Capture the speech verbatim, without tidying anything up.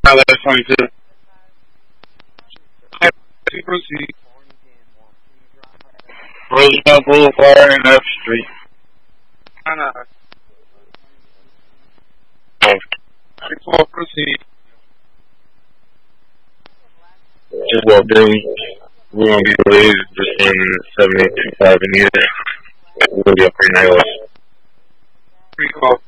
Now that's twenty-two. Proceed. Roosevelt Boulevard and F Street. No, no. Oh. Proceed. Just walked in. We're gonna be delayed just in seventy-two five in here. We're gonna be up here in Iowa. Recall.